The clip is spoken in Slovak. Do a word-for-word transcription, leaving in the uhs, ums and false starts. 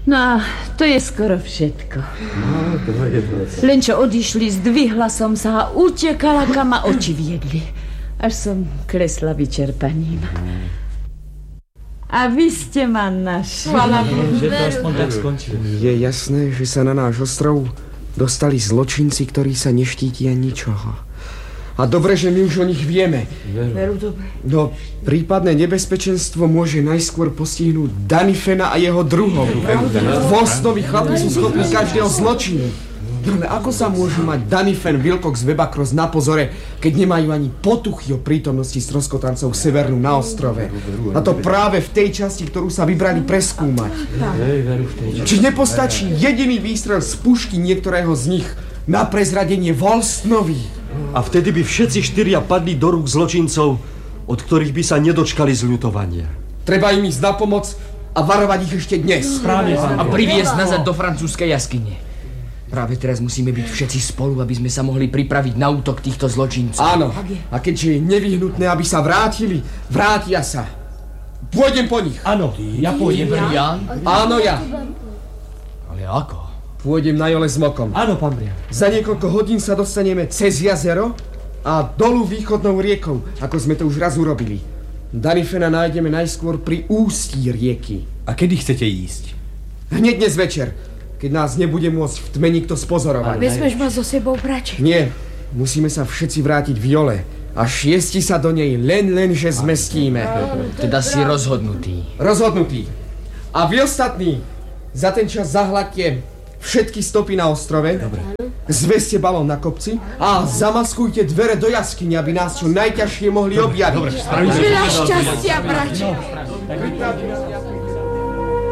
No a to je skoro všetko. No, to je to. Len čo odišli, zdvihla som sa a utekala, kam ma oči viedli. Až som klesla vyčerpaním. A vy ste ma našli. Že to aspoň tak skončilo. Je jasné, že sa na náš ostrov dostali zločinci, ktorí sa neštítia ničoho. A dobre, že my už o nich vieme. Veru, dobre. No, prípadné nebezpečenstvo môže najskôr postihnúť Danifena a jeho druhov. Volstnovi chlapi sú schopní každého zločinu. No ale ako sa môžu mať Danifen, Wilcox, Webacross na pozore, keď nemajú ani potuchy o prítomnosti stroskotancov Severnu na ostrove? A to práve v tej časti, ktorú sa vybrali preskúmať. Či nepostačí jediný výstrel z pušky niektorého z nich na prezradenie Volstnovi? A vtedy by všetci štyria padli do rúk zločincov, od ktorých by sa nedočkali zľutovania. Treba im ísť na pomoc a varovať ich ešte dnes. Práve, A priviesť nazad do francúzskej jaskyne. Práve teraz musíme byť všetci spolu, aby sme sa mohli pripraviť na útok týchto zločincov. Áno, a keďže je nevyhnutné, aby sa vrátili, vrátia sa. Pôjdem po nich. Áno, ja pôjdem. Ja? Áno, ja. Ale ako? Pôjdem na jole s mokom. Áno, pán Brian. Za niekoľko hodín sa dostaneme cez jazero a dolu východnou riekou, ako sme to už raz urobili. Danifena nájdeme najskôr pri ústí rieky. A kedy chcete ísť? Hneď dnes večer, keď nás nebude môcť v tme nikto spozorovať. Vezmeš ma so sebou, brač? Nie, musíme sa všetci vrátiť v jole. A šiesti sa do nej len, len, že zmestíme. Teda si rozhodnutý. Rozhodnutý. A vy ostatní, za ten čas zahľadte všetky stopy na ostrove. Dobre. Zveste balón na kopci a zamaskujte dvere do jaskyne, aby nás čo najťažšie mohli objaviť. Veľa šťastia, brač.